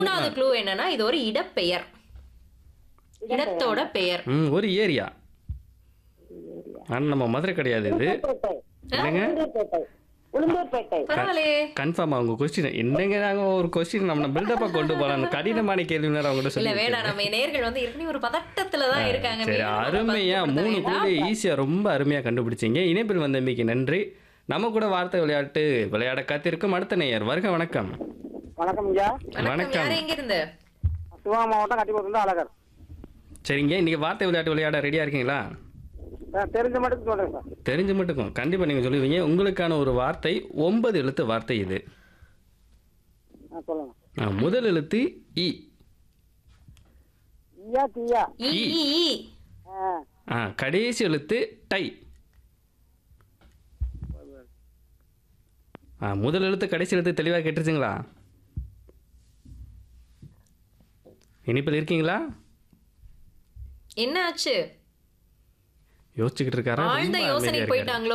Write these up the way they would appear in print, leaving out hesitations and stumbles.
மூணாவது க்ளூ என்னன்னா இது ஒரு இடப்பெயர். இடத்தோட பெயர். ஒரு ஏரியா. ஆனா நம்ம மதுரை கிடையாது இது. என்னங்க? பரவாயில்லையே. கன்ஃபார்மா உங்க கொஸ்டின் என்னங்க? நாங்க ஒரு கொஸ்டின் நம்ம பில்டப்பா கொண்டு போலாம். கடினமான கேள்வி நேரம் அவங்க இல்ல சொல்லி. வேணாம், நம்ம நேயர்கள் வந்து ஏற்கனவே ஒரு பதட்டத்துல தான் இருக்காங்க. சரி, அருமையா 3 குழு ஈஸியா ரொம்ப அருமையா கண்டுபிடிச்சீங்க. இணைப்பில் வந்தமைக்கு நன்றி. நம்ம கூட வார்த்தை விளையாட்டு விளையாட காத்திருக்கும் அடுத்த நேயர். வருக வணக்கம். வணக்கம் ஐயா. வணக்கம். யார் எங்க இருந்து? சிவகங்கை மாவட்டம் கட்டிபுரத்துல அழகர். சரிங்க, இன்னைக்கு வார்த்தை விளையாட்டு விளையாட ரெடியா இருக்கீங்களா? தெரிஞ்ச மட்டும் சொல்றேன் சார். தெரிஞ்ச மட்டுக்கும் கண்டிப்பா நீங்க சொல்லுவீங்க. உங்களுக்கான ஒரு வார்த்தை 9 எழுத்து வார்த்தை இது. சொல்லுங்க. முதல் எழுத்து இ. ஈயா தீயா. ஈ. கடைசி எழுத்து டை. முதல் எழுத்து கடைசி எழுத்து தெளிவாக கேட்டுருச்சுங்களா? இனிப்பில் இருக்கீங்களா? என்ன ஆச்சு? யோசிச்சுக்கிட்டு இருக்காரா? ஆழ்ந்த யோசனை போயிட்டாங்களோ?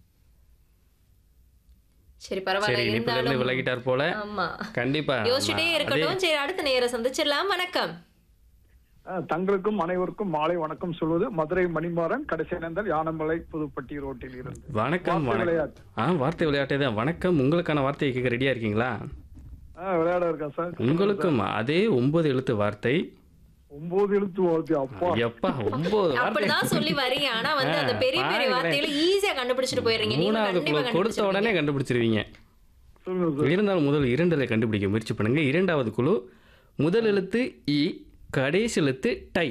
சரி பரவாயில்ல, இருந்தாலும் விலகிட்டார் போல. ஆமா, கண்டிப்பா யோசிச்சுட்டே இருக்கட்டும். சரி, அடுத்த நேரம் சந்திச்சிடலாம். வணக்கம். தங்களுக்கும் அனைவருக்கும் மாலை வணக்கம் சொல்வது மதுரை மணிமாறன், கடைசி நேர்ந்தால் யானமலை புதுப்பட்டி ரோட்டில் இருந்து. வணக்கம். வார்த்தை விளையாட்டே தான். வணக்கம். உங்களுக்கான வார்த்தையை கேட்க ரெடியா இருக்கீங்களா? விளையாட இருக்கா சார்? உங்களுக்கும் அதே 9 எழுத்து வார்த்தை. 9 எழுத்து வார்த்தை. அப்பா எப்பா 9 வார்த்தை அப்படிதான் சொல்லி வரீங்க. ஆனா வந்து அந்த பெரிய பெரிய வார்த்தைகளை ஈஸியா கண்டுபிடிச்சிட்டு போயிடுறீங்க. மூணாவது குழு கொடுத்த உடனே கண்டுபிடிச்சிருவீங்க. இருந்தாலும் முதல் 2 கண்டுபிடிக்க முயற்சி பண்ணுங்க. இரண்டாவது குழு முதல் எழுத்து இ, கடைசி எழுத்து டை.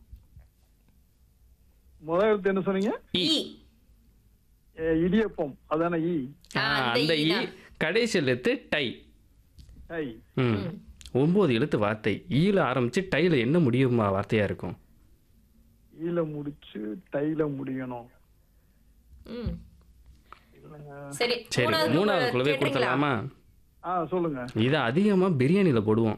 முதல் எழுத்து என்ன சொன்னீங்க? ஈ. இடியப்பம் அதான ஈ. அந்த இ, கடைசி எழுத்து டை. 9 எழுத்து வார்த்தை. ஈல ஆரம்பிச்சு டைல என்ன முடியுமா வார்த்தையா இருக்கும்? ஈல முடிச்சு டைல முடியணும். சரி, மூணாவது குழுவே கொடுத்துடலாமா? சொல்லுங்க. இதை அதிகமா பிரியாணியில போடுவோம்.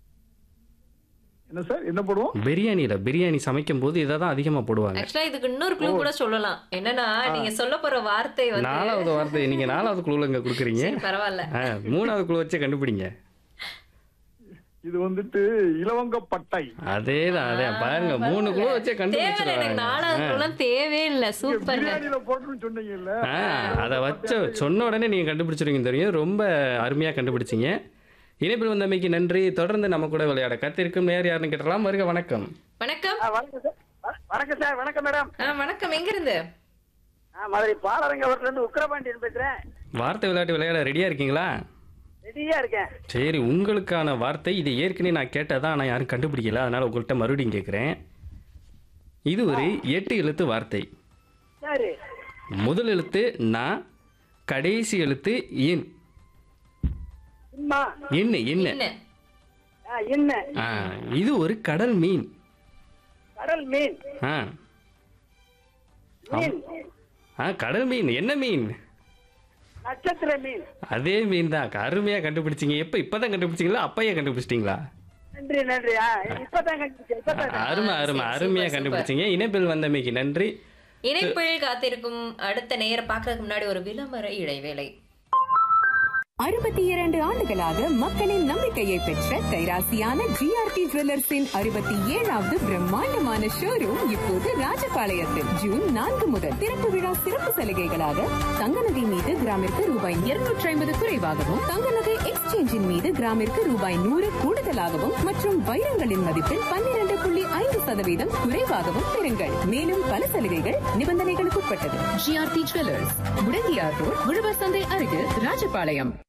என்ன சார்? என்ன போடுவோம்? பிரியாணி சமைக்கும் போது இதை தான் அதிகமா போடுவாங்க. ஆக்சுவலா இதுக்கு இன்னொரு க்ளூ கூட சொல்லலாம். என்னன்னா நீங்க சொல்ல போற வார்த்தை வந்து 4வது வார்த்தை. நீங்க 4வது குழுல இங்க கொடுக்குறீங்க. பரவாயில்ல, 3வது குழு வச்சு கண்டுபிடிங்க. இது வந்துட்டு இலவங்கப்பட்டை. அதேதான் பாருங்க, 3 குழு வச்சு கண்டுபிடிச்சிருவாங்க. 4வது குழு தேவையே இல்ல. சூப்பர். பிரியாணில போட்டுன்னு சொன்னீங்கல்ல, அதை வச்ச சொன்ன உடனே நீங்க கண்டுபிடிச்சிருவீங்க. தெரியும், ரொம்ப அருமையா கண்டுபிடிச்சிங்க. இணைப்பில் வந்தமைக்கு நன்றி. தொடர்ந்து நம்ம கூட விளையாட காத்திருக்கும் நேர் யாருன்னு கேட்டலாம். வருக வணக்கம். வணக்கம். வணக்கம் சார். வணக்கம் மேடம். வணக்கம். எங்க இருந்து? மதுரை பாலரங்கவரத்துல இருந்து உக்கிரபாண்டியன் பேசுறேன். வார்த்தை விளையாட்டு விளையாட ரெடியா இருக்கீங்களா? ரெடியா இருக்கேன். சரி, உங்களுக்கான வார்த்தை இது ஏற்கனவே நான் கேட்டதான், நான் யாரும் கண்டுபிடிக்கல, அதனால உங்கள்கிட்ட மறுபடியும் கேட்குறேன். இது ஒரு 8 எழுத்து வார்த்தை. சரி. முதல் எழுத்து நா, கடைசி எழுத்து இன். இது ஒரு கடல் மீன். கடல் மீன். கடல் மீன். என்ன மீன்? நட்சத்திர மீன். அதே மீன் தான். அருமையா கண்டுபிடிச்சிங்க. இப்பதான் கண்டுபிடிச்சிங்களா? அப்பையே கண்டுபிடிச்சிட்டீங்களா? நன்றி நன்றி. அருமையா கண்டுபிடிச்சிங்க. இணைப்பில் வந்தமைக்கு நன்றி. இணைப்பில் காத்திருக்கும் அடுத்த நேரம் பார்க்கறதுக்கு முன்னாடி ஒரு விளம்பர இடைவேளை. 62 ஆண்டுகளாக மக்களின் நம்பிக்கையை பெற்ற கைராசியான ஜிஆர்டி ஜுவல்லர்ஸின் 67வது பிரம்மாண்டமான ஷோரூம் இப்போது ராஜபாளையத்தில் ஜூன் 4 முதல் திறப்பு விழா சிறப்பு சலுகைகளாக தங்க நகை மீது கிராமிற்கு ரூபாய் 250 குறைவாகவும், தங்க நகை எக்ஸ்சேஞ்சின் மீது கிராமிற்கு ரூபாய் 100 கூடுதலாகவும் மற்றும் வைரங்களின் மதிப்பில் 12.5% குறைவாகவும் பெறுங்கள். மேலும் பல சலுகைகள் நிபந்தனைகளுக்கு உட்பட்டது. ஜிஆர்டி ஜுவல்லர்ஸ், முடங்கியார் ரோட், உழவர் சந்தை அருகில், ராஜபாளையம்.